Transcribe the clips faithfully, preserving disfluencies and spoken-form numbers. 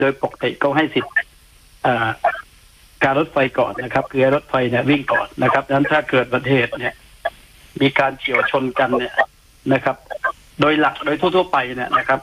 โดยปกติเขาให้สิทธิ์การรถไฟก่อนนะครับคือรถไฟเนี่ยวิ่งก่อนนะครับดังนั้นถ้าเกิดอุบัติเหตุเนี่ยมีการเฉี่ยวชนกันเนี่ยนะครับโดยหลักโดยทั่วๆไปเนี่ยนะครับ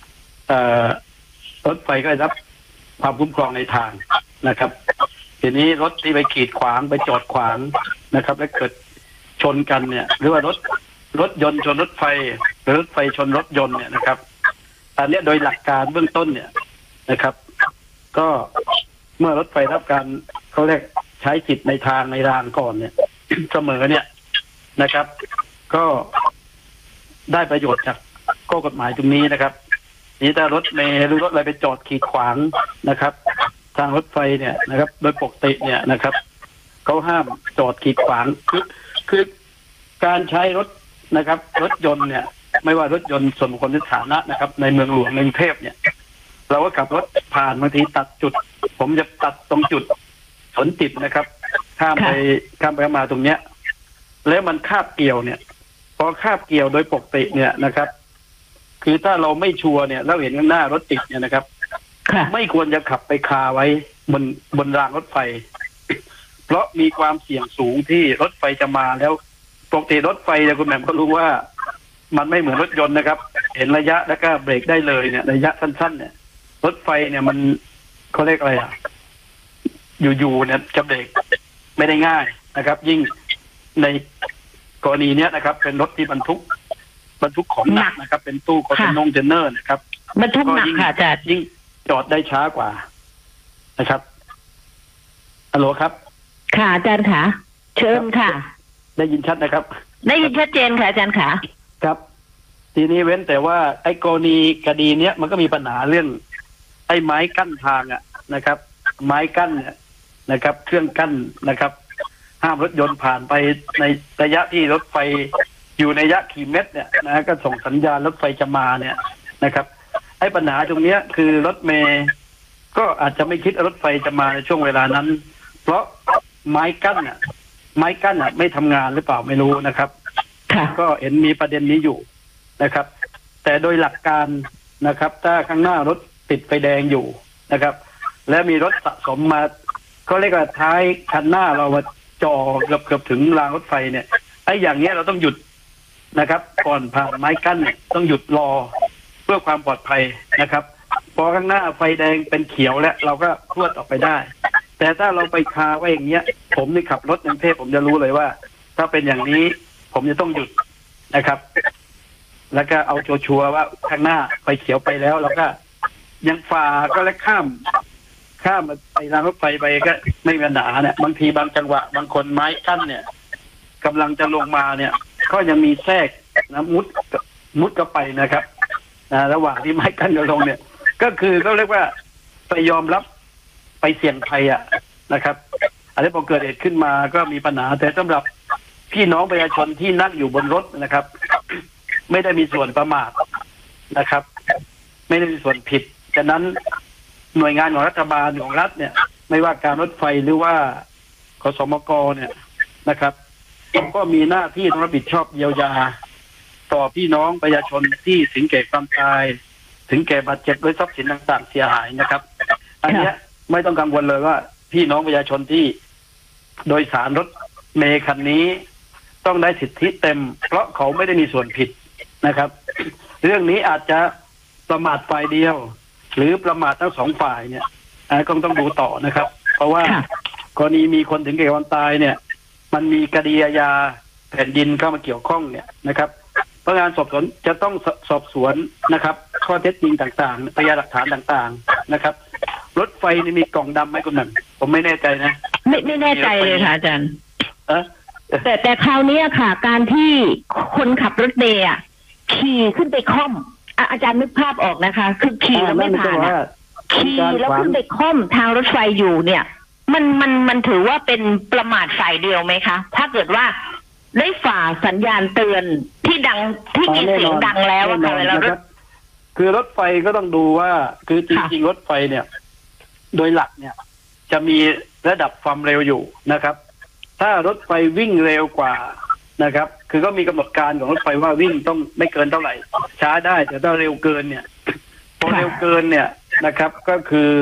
รถไฟก็ได้รับความคุ้มครองในทางนะครับทีนี้รถที่ไปขีดขวางไปจอดขวางนะครับแล้วเกิดชนกันเนี่ยหรือว่ารถรถยนต์ชนรถไฟหรือรถไฟชนรถยนต์เนี่ยนะครับอันนี้โดยหลักการเบื้องต้นเนี่ยนะครับก็เมื่อรถไฟรับการเขาเรียกใช้สิทธิ์ในทางในรางก่อนเนี่ยเสมอเนี่ยนะครับก็ได้ประโยชน์จากข้อกฎหมายตรงนี้นะครับนี่ถ้ารถเมล์หรือรถอะไรไปจอดขีดขวางนะครับทางรถไฟเนี่ยนะครับโดยปกติเนี่ยนะครับเขาห้ามจอดขีดขวางคือคือการใช้รถนะครับรถยนต์เนี่ยไม่ว่ารถยนต์ส่วนบุคคลสาธารณะนะครับในเมืองหลวงในกรุงเทพเนี่ยเราก็ขับรถผ่านบางทีตัดจุดผมจะตัดตรงจุดสนติดนะครับข้ามไปข้ามไปมาตรงเนี้ยแล้วมันคาบเกี่ยวเนี่ยพอคาบเกี่ยวโดยปกติเนี่ยนะครับคือถ้าเราไม่ชัวร์เนี่ยเราเห็นข้างหน้ารถติดเนี่ยนะครับไม่ควรจะขับไปคาไว้บนบนรางรถไฟเพราะมีความเสี่ยงสูงที่รถไฟจะมาแล้วปกติรถไฟเนี่ยคุณแหม่มก็รู้ว่ามันไม่เหมือนรถยนต์นะครับเห็นระยะแล้วก็เบรกได้เลยเนี่ยระยะสั้นๆเนี่ยรถไฟเนี่ยมันเขาเรียกอะไรอ่ะอยู่ๆเนี่ยจะเบรกไม่ได้ง่ายนะครับยิ่งในกรณีเนี้ยนะครับเป็นรถที่บรรทุกบรรทุกของหนักนะครับเป็นตู้คอนเทนเนอร์เจนเนอร์นะครับบรรทุกหนักค่ะอาจารย์ยิ่งจอดได้ช้ากว่านะครับฮัลโหลครับค่ะอาจารย์ค่ะเชิญค่ะได้ยินชัดนะครับได้ยินชัดเจนค่ะอาจารย์ค่ะครับทีนี้เว้นแต่ว่าไอ้กรณีคดีเนี้ยมันก็มีปัญหาเรื่องไอ้ไม้กั้นทางอ่ะนะครับไม้กั้นเนี่ยนะครับเครื่องกั้นนะครับห้ามรถยนต์ผ่านไปในระยะที่รถไฟอยู่ในระยะกี่เมตรเนี่ยนะก็ส่งสัญญาณรถไฟจะมาเนี่ยนะครับไอ้ปัญหาตรงเนี้ยคือรถเมย์ก็อาจจะไม่คิดรถไฟจะมาในช่วงเวลานั้นเพราะไม้กั้นอ่ะไม้กั้นอ่ะไม่ทำงานหรือเปล่าไม่รู้นะครับก็เห็นมีประเด็นนี้อยู่นะครับแต่โดยหลักการนะครับถ้าข้างหน้ารถติดไฟแดงอยู่นะครับและมีรถสะสมมาเขาเรียกว่าท้ายคันหน้าเรามาจ่อเกือบเกือบถึงรางรถไฟเนี่ยไอ้อย่างเงี้ยเราต้องหยุดนะครับก่อนผ่านไม้กั้นเนี่ยต้องหยุดรอเพื่อความปลอดภัยนะครับพอข้างหน้าไฟแดงเป็นเขียวแล้วเราก็พรวดออกไปได้แต่ถ้าเราไปคาไว้อย่างเงี้ยผมนี่ขับรถในกรุงเทพผมจะรู้เลยว่าถ้าเป็นอย่างนี้ผมจะต้องหยุดนะครับแล้วก็เอาชัวร์ว่าข้างหน้าไฟเขียวไปแล้วเราก็ยังฝ่าก็แล้วข้ามข้ามไปรางรถไฟไปก็ไม่มีปัญหาเนี่ยบางทีบางจังหวะบางคนไม้กั้นเนี่ยกำลังจะลงมาเนี่ยก็ยังมีแทรกนะมุดมุดก็ไปนะครับนะระหว่างที่ไม้กั้นจะลงเนี่ยก็คือเขาเรียกว่าไปยอมรับไปเสี่ยงภัยอ่ะนะครับอันนี้พอเกิดเหตุขึ้นมาก็มีปัญหาแต่สำหรับพี่น้องประชาชนที่นั่งอยู่บนรถนะครับ ไม่ได้มีส่วนประมาทนะครับไม่ได้มีส่วนผิดฉะนั้นหน่วยงานของรัฐบาลของรัฐเนี่ยไม่ว่าการรถไฟหรือว่าขสมกเนี่ยนะครับก็มีหน้าที่ต้องรับผิดชอบเยียวยาต่อพี่น้องประชาชนที่ถึงแก่ความตายถึงแก่บาดเจ็บด้วยทรัพย์สินต่างๆเสียหายนะครับอันนี้ไม่ต้องกังวลเลยว่าพี่น้องประชาชนที่โดยสารรถเมล์คันนี้ต้องได้สิทธิเต็มเพราะเขาไม่ได้มีส่วนผิดนะครับเรื่องนี้อาจจะประมาทฝ่ายเดียวหรือประมาททั้งสองฝ่ายเนี่ยก็ต้องดูต่อนะครับเพราะว่ากรณีมีคนถึงแก่ความตายเนี่ยมันมีคดีอาญาแผ่นดินเข้ามาเกี่ยวข้องเนี่ยนะครับพนักงานสอบสวนจะต้องสอบสวนนะครับข้อเท็จจริงต่างๆพยานหลักฐานต่างๆนะครับรถไฟนี่มีกล่องดำไหมคุณหนึ่งผมไม่แน่ใจนะไม่ไม่แน่ใจเลยค่ะอาจารย์เออแต่แต่คราวนี้ค่ะการที่คนขับรถเมล์ขี่ขึ้นไปค่อมอาจารย์นึกภาพออกนะคะคือขี่แล้วไม่ผ่านขี่แล้วขึ้นไปค่อมทางรถไฟอยู่เนี่ยมันมันมันถือว่าเป็นประมาทฝ่ายเดียวไหมคะถ้าเกิดว่าได้ฝ่าสัญญาณเตือนที่ดังที่มีเสียงดังแล้วว่าอะไรแล้วคือรถไฟก็ต้องดูว่าคือจริงๆรถไฟเนี่ยโดยหลักเนี่ยจะมีระดับความเร็วอยู่นะครับถ้ารถไฟวิ่งเร็วกว่านะครับคือก็มีกำหนดการของรถไฟว่าวิ่งต้องไม่เกินเท่าไหร่ช้าได้แต่ถ้าเร็วเกินเนี่ยพอเร็วเกินเนี่ยนะครับก็คือ